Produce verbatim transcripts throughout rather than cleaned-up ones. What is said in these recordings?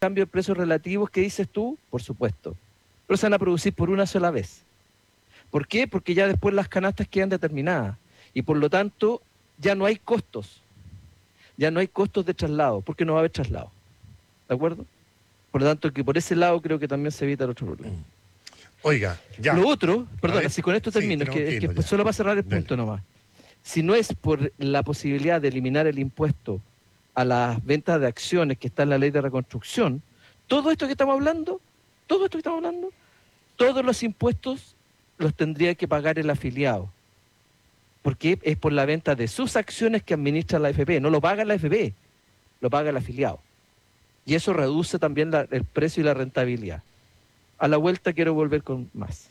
cambios de precios relativos que dices tú, por supuesto, pero se van a producir por una sola vez. ¿Por qué? Porque ya después las canastas quedan determinadas y por lo tanto ya no hay costos, ya no hay costos de traslado, porque no va a haber traslado, ¿de acuerdo? Por lo tanto, que por ese lado creo que también se evita el otro problema. Oiga, ya. Lo otro, perdón, si con esto termino, sí, es que, es que ya. solo para cerrar el punto nomás. Si no es por la posibilidad de eliminar el impuesto a las ventas de acciones que está en la ley de reconstrucción, todo esto que estamos hablando, todo esto que estamos hablando, todos los impuestos los tendría que pagar el afiliado. Porque es por la venta de sus acciones que administra la A F P. No lo paga la A F P, lo paga el afiliado. Y eso reduce también la, el precio y la rentabilidad. A la vuelta quiero volver con más.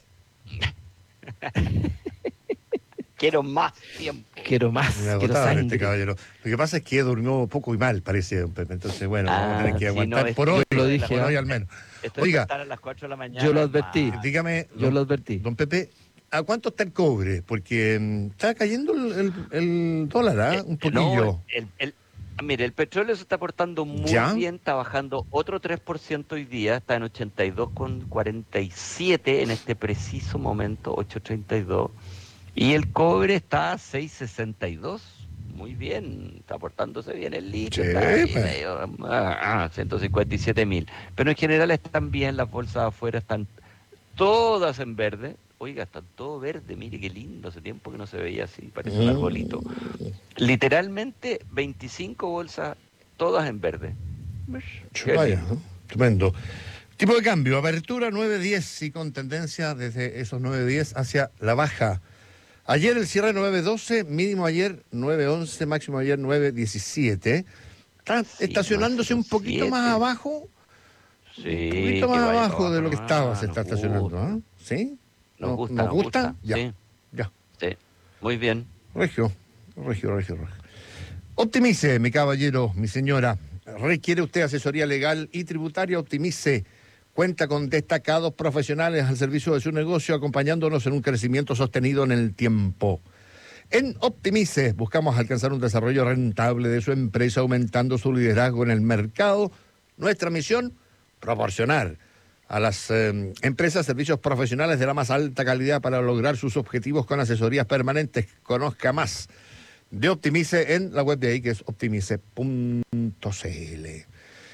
Quiero más tiempo. Quiero más, Me quiero agotaba sangre. este caballero. Lo que pasa es que durmió poco y mal, parece, don Pepe. Entonces, bueno, Ah, vamos a tener que sí, aguantar no, por es hoy. que yo lo dije, por ¿eh? hoy al menos. Estoy Oiga, a las cuatro de la mañana. yo lo advertí. más. Dígame, Yo don, lo advertí. don Pepe, ¿a cuánto está el cobre? Porque mm, está cayendo el, el, el dólar, ¿ah? Eh, Un poquillo. No, el, el, mire, el petróleo se está portando muy ¿Ya? bien, está bajando otro tres por ciento hoy día, está en ochenta y dos con cuarenta y siete en este preciso momento, ocho treinta y dos. Y el cobre está a seis sesenta y dos. Muy bien, está portándose bien el litio. Sí, está ahí pues. medio, ah, ciento cincuenta y siete mil. Pero en general están bien, las bolsas afuera están todas en verde. Oiga, están todo verde, mire qué lindo, hace tiempo que no se veía así, parece un arbolito. Literalmente veinticinco bolsas, todas en verde. Qué Vaya, lindo. ¿no? Estupendo. Tipo de cambio, apertura nueve diez y con tendencia desde esos nueve diez hacia la baja. Ayer el cierre nueve doce, mínimo ayer nueve once, máximo ayer nueve diecisiete. Está Sí, estacionándose un poquito siete. más abajo, Sí, un poquito que más vaya abajo de lo que para estaba, abajo, se está nos estacionando. gusta. ¿Ah? ¿Sí? Nos ¿No- gusta, ¿Nos nos gusta? gusta. Ya, Sí, ya. sí, muy bien. Regio, regio, regio, regio. Optimice, mi caballero, mi señora. ¿Requiere usted asesoría legal y tributaria? Optimice. Cuenta con destacados profesionales al servicio de su negocio, acompañándonos en un crecimiento sostenido en el tiempo. En Optimice buscamos alcanzar un desarrollo rentable de su empresa, aumentando su liderazgo en el mercado. Nuestra misión, proporcionar a las eh, empresas servicios profesionales de la más alta calidad para lograr sus objetivos con asesorías permanentes. Conozca más de Optimice en la web de ahí, que es optimice punto c l.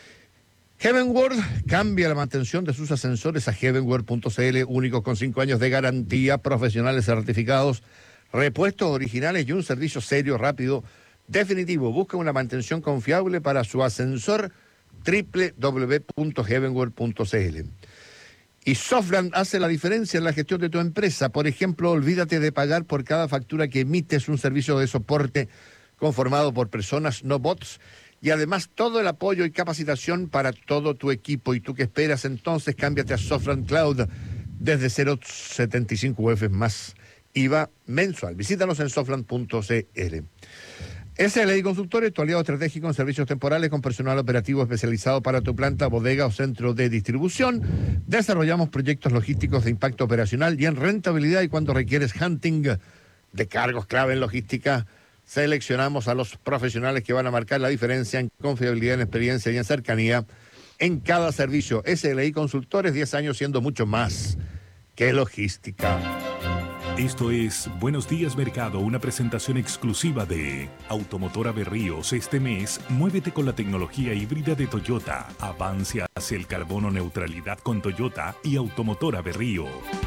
Heavenworld cambia la mantención de sus ascensores a heavenworld punto c l, únicos con cinco años de garantía, profesionales certificados, repuestos originales y un servicio serio, rápido, definitivo. Busca una mantención confiable para su ascensor, doble u doble u doble u punto heavenworld punto c l. Y Softland hace la diferencia en la gestión de tu empresa. Por ejemplo, olvídate de pagar por cada factura que emites, un servicio de soporte conformado por personas, no bots, y además todo el apoyo y capacitación para todo tu equipo. ¿Y tú qué esperas? Entonces cámbiate a Softland Cloud desde cero coma setenta y cinco U F más I V A mensual. Visítanos en softland punto c l. S L I Consultores, tu aliado estratégico en servicios temporales con personal operativo especializado para tu planta, bodega o centro de distribución. Desarrollamos proyectos logísticos de impacto operacional y en rentabilidad, y cuando requieres hunting de cargos clave en logística, seleccionamos a los profesionales que van a marcar la diferencia en confiabilidad, en experiencia y en cercanía en cada servicio. S L I Consultores, diez años siendo mucho más que logística. Esto es Buenos Días Mercado, una presentación exclusiva de Automotora Berríos. Este mes, muévete con la tecnología híbrida de Toyota. Avance hacia el carbono neutralidad con Toyota y Automotora Berrío.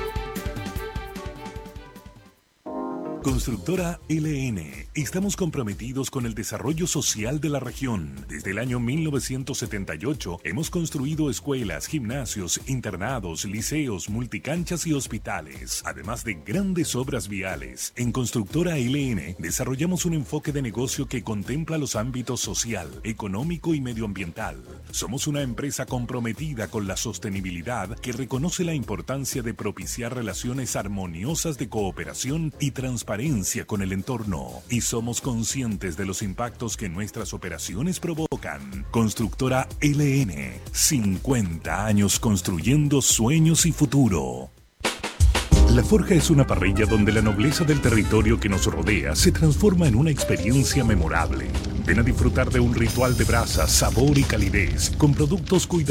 Constructora L N. Estamos comprometidos con el desarrollo social de la región. Desde el año mil novecientos setenta y ocho hemos construido escuelas, gimnasios, internados, liceos, multicanchas y hospitales, además de grandes obras viales. En Constructora L N desarrollamos un enfoque de negocio que contempla los ámbitos social, económico y medioambiental. Somos una empresa comprometida con la sostenibilidad que reconoce la importancia de propiciar relaciones armoniosas de cooperación y transparencia con el entorno, y somos conscientes de los impactos que nuestras operaciones provocan. Constructora L N, cincuenta años construyendo sueños y futuro. La Forja es una parrilla donde la nobleza del territorio que nos rodea se transforma en una experiencia memorable. Ven a disfrutar de un ritual de brasa, sabor y calidez, con productos cuidadosos